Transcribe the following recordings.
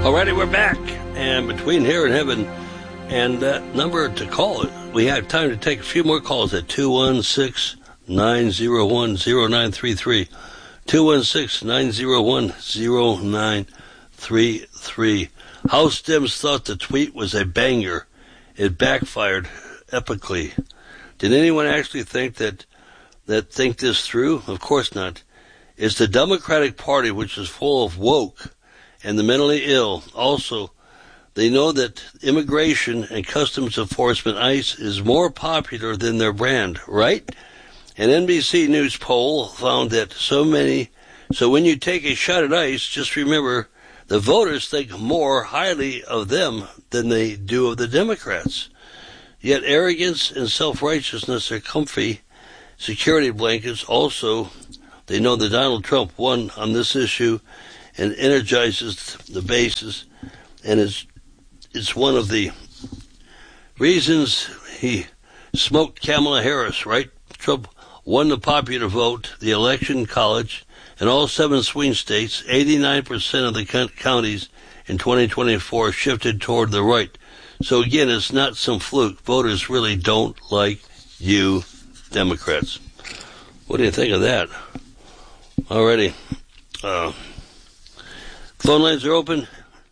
Alrighty, we're back. And between here and heaven and that number to call it, we have time to take a few more calls at 216-901-0933. 216-901-0933. House Dems thought the tweet was a banger. It backfired epically. Did anyone actually think think this through? Of course not. It's the Democratic Party, which is full of woke and the mentally ill. Also, they know that immigration and customs enforcement, ICE, is more popular than their brand, right? An NBC News poll found that so when you take a shot at ICE, just remember the voters think more highly of them than they do of the Democrats. Yet arrogance and self-righteousness are comfy security blankets. Also, they know that Donald Trump won on this issue and energizes the bases, and it's one of the reasons he smoked Kamala Harris, right? Trump won the popular vote, the election college, in all 7 swing states. 89% of the counties in 2024 shifted toward the right. So again, it's not some fluke. Voters really don't like you, Democrats. What do you think of that? Alrighty. Phone lines are open.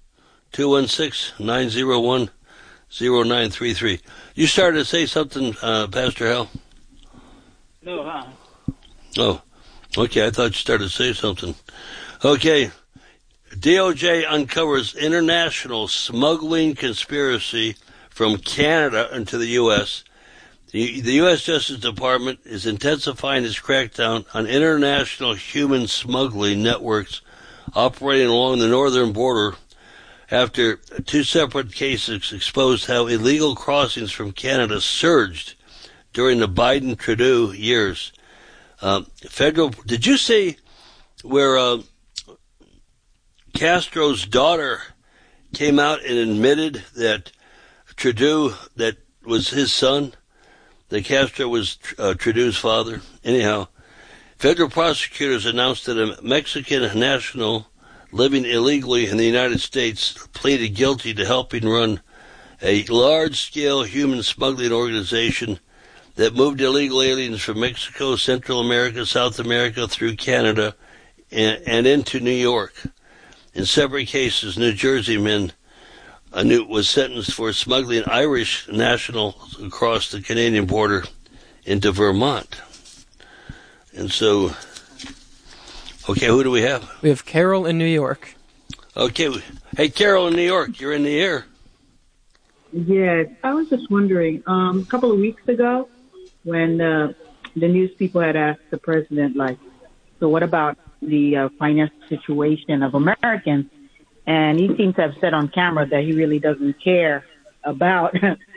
216-901-0933. You started to say something, Pastor Hal? No, huh? Oh, okay. I thought you started to say something. Okay. DOJ uncovers international smuggling conspiracy from Canada into the U.S. The U.S. Justice Department is intensifying its crackdown on international human smuggling networks operating along the northern border after 2 separate cases exposed how illegal crossings from Canada surged during the Biden-Trudeau years. Did you see where Castro's daughter came out and admitted that Trudeau, that was his son, that Castro was Trudeau's father? Anyhow, federal prosecutors announced that a Mexican national living illegally in the United States pleaded guilty to helping run a large-scale human smuggling organization that moved illegal aliens from Mexico, Central America, South America, through Canada, and into New York. In separate cases, New Jersey man was sentenced for smuggling Irish nationals across the Canadian border into Vermont. And so, okay, who do we have? We have Carol in New York. Okay. Hey, Carol in New York, you're in the air. Yes, I was just wondering, a couple of weeks ago, when the news people had asked the president, so what about the financial situation of Americans? And he seems to have said on camera that he really doesn't care about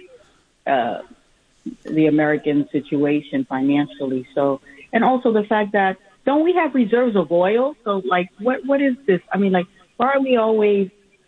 the American situation financially. So, and also the fact that, don't we have reserves of oil? So, what is this? I mean, why are we always,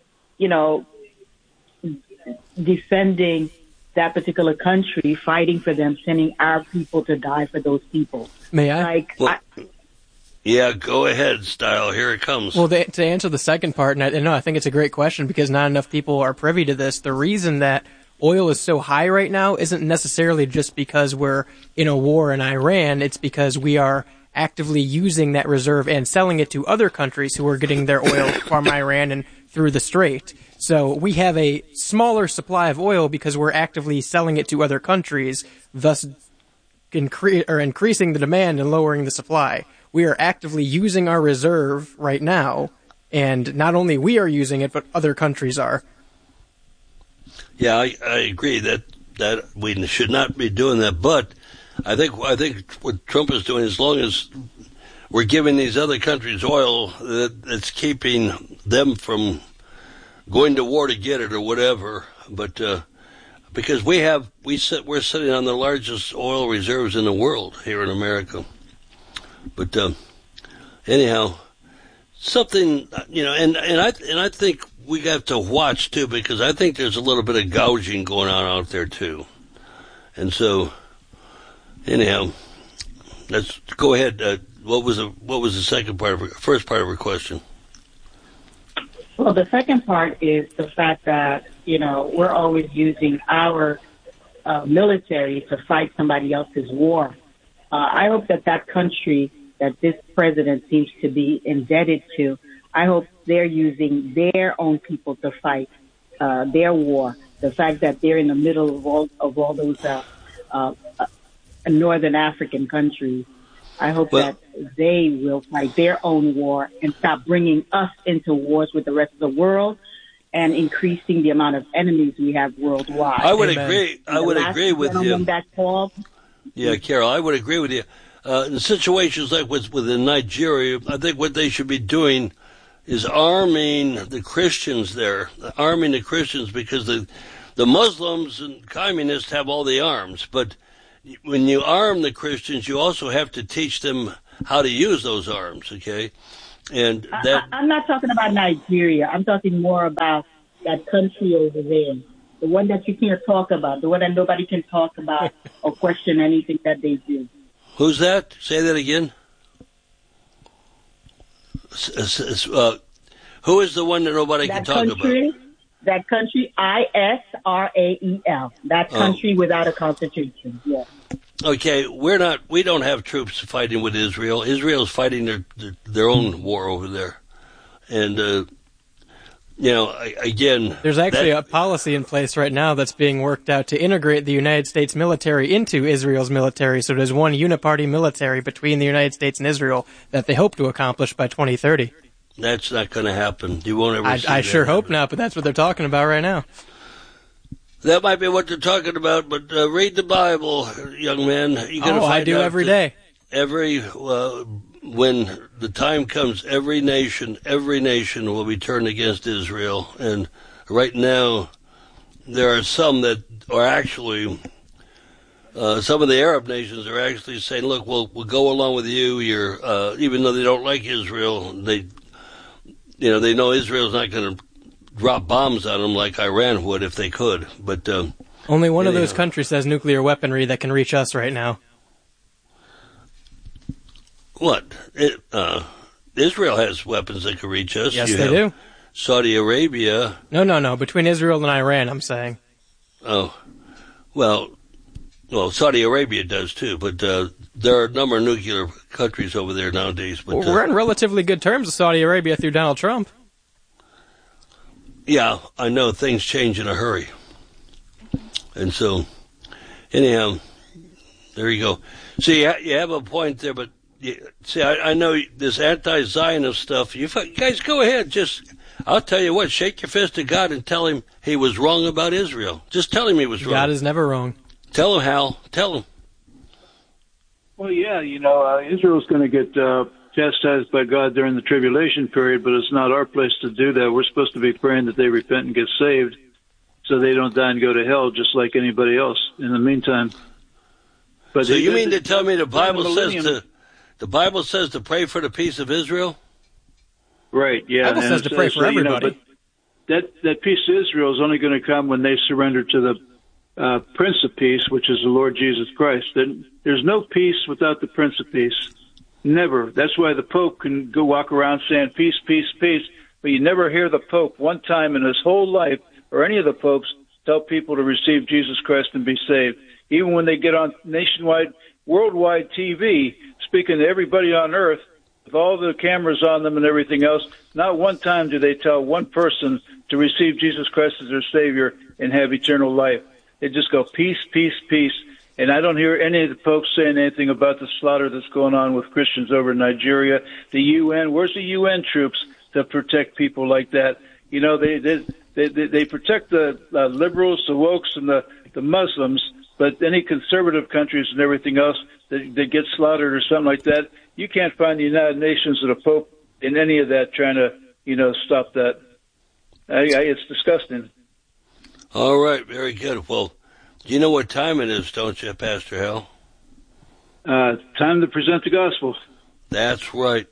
defending that particular country, fighting for them, sending our people to die for those people? May I? Yeah, go ahead, Style. Here it comes. Well, to answer the second part, and I think it's a great question because not enough people are privy to this. The reason that oil is so high right now isn't necessarily just because we're in a war in Iran. It's because we are actively using that reserve and selling it to other countries who are getting their oil from Iran and through the Strait. So we have a smaller supply of oil because we're actively selling it to other countries, thus increasing the demand and lowering the supply. We are actively using our reserve right now, and not only we are using it, but other countries are. Yeah, I agree that we should not be doing that, but I think what Trump is doing, as long as we're giving these other countries oil, that's keeping them from going to war to get it or whatever. But because we're sitting on the largest oil reserves in the world here in America. But anyhow, something and I think we have to watch too, because I think there's a little bit of gouging going on out there too, and so. Anyhow, let's go ahead. What was the second part of first part of her question? Well, the second part is the fact that, we're always using our military to fight somebody else's war. I hope that country that this president seems to be indebted to, I hope they're using their own people to fight their war. The fact that they're in the middle of all those northern African countries, I hope that they will fight their own war and stop bringing us into wars with the rest of the world and increasing the amount of enemies we have worldwide. I would agree. I would agree with you. That called, yeah, Carol, I would agree with you. In situations like what's within Nigeria, I think what they should be doing is arming the Christians there, because the Muslims and communists have all the arms, but when you arm the Christians, you also have to teach them how to use those arms, okay? And I'm not talking about Nigeria. I'm talking more about that country over there, the one that you can't talk about, the one that nobody can talk about or question anything that they do. Who's that? Say that again. Who is the one that nobody can talk about? That country, Israel. That country without a constitution. Yeah. Okay, we don't have troops fighting with Israel. Israel's fighting their own war over there. And, again... There's actually a policy in place right now that's being worked out to integrate the United States military into Israel's military. So there's one uniparty military between the United States and Israel that they hope to accomplish by 2030. That's not going to happen. You won't ever see that. I sure hope not, but that's what they're talking about right now. That might be what they're talking about, but read the Bible, young man. You're gonna find I do every day. When the time comes, every nation will be turned against Israel. And right now, there are some that are actually, some of the Arab nations are actually saying, look, we'll go along with you. Even though they don't like Israel, they know Israel's not going to drop bombs on them like Iran would if they could. But only one of those countries has nuclear weaponry that can reach us right now. What? Israel has weapons that can reach us. Yes, they do. Saudi Arabia. No. Between Israel and Iran, I'm saying. Oh, well, Saudi Arabia does too, but there are a number of nuclear countries over there nowadays. But we're on relatively good terms with Saudi Arabia through Donald Trump. Yeah, I know things change in a hurry. And so, anyhow, there you go. See, you have a point there, but I know this anti-Zionist stuff. You guys go ahead. I'll tell you what, shake your fist at God and tell him he was wrong about Israel. Just tell him he was wrong. God is never wrong. Tell him, Hal. Tell him. Well, yeah, Israel's going to get chastised by God during the tribulation period, but it's not our place to do that. We're supposed to be praying that they repent and get saved so they don't die and go to hell just like anybody else in the meantime. But so you mean to tell me the Bible says to pray for the peace of Israel? Right, yeah. The Bible says to pray for everybody. But that peace of Israel is only going to come when they surrender to the Prince of Peace, which is the Lord Jesus Christ. There's no peace without the Prince of Peace. Never. That's why the Pope can go walk around saying peace, peace, peace, but you never hear the Pope one time in his whole life, or any of the popes, tell people to receive Jesus Christ and be saved. Even when they get on nationwide, worldwide TV, speaking to everybody on earth, with all the cameras on them and everything else, not one time do they tell one person to receive Jesus Christ as their Savior and have eternal life. They just go peace, peace, peace. And I don't hear any of the folks saying anything about the slaughter that's going on with Christians over in Nigeria. The UN, where's the UN troops to protect people like that? They protect the liberals, the wokes, and the Muslims, but any conservative countries and everything else that get slaughtered or something like that, you can't find the United Nations or the Pope in any of that trying to, stop that. It's disgusting. All right, very good. Well, you know what time it is, don't you, Pastor Hal? Time to present the gospel. That's right.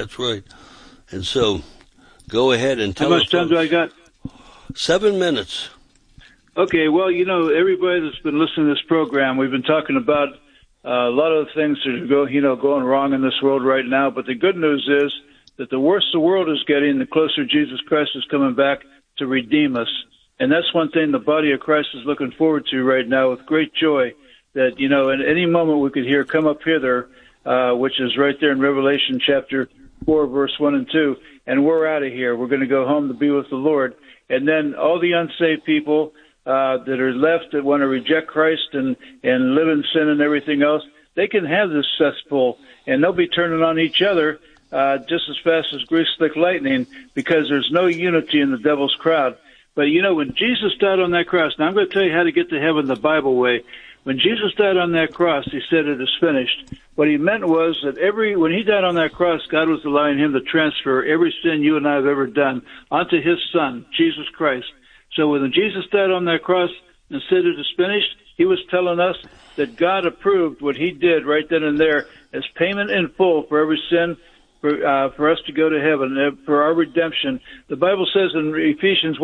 And so, go ahead and tell us. How much time do I got? 7 minutes. Okay, well, everybody that's been listening to this program, we've been talking about a lot of the things that are going wrong in this world right now, but the good news is that the worse the world is getting, the closer Jesus Christ is coming back to redeem us. And that's one thing the body of Christ is looking forward to right now with great joy, that, you know, at any moment we could hear, "Come up hither," which is right there in Revelation chapter 4, verse 1 and 2, and we're out of here. We're going to go home to be with the Lord. And then all the unsaved people that are left that want to reject Christ and live in sin and everything else, they can have this cesspool, and they'll be turning on each other just as fast as grease-slick lightning, because there's no unity in the devil's crowd. But, you know, when Jesus died on that cross, now I'm going to tell you how to get to heaven the Bible way. When Jesus died on that cross, he said it is finished. What he meant was that when he died on that cross, God was allowing him to transfer every sin you and I have ever done onto his Son, Jesus Christ. So when Jesus died on that cross and said it is finished, he was telling us that God approved what he did right then and there as payment in full for every sin, for us to go to heaven, for our redemption. The Bible says in Ephesians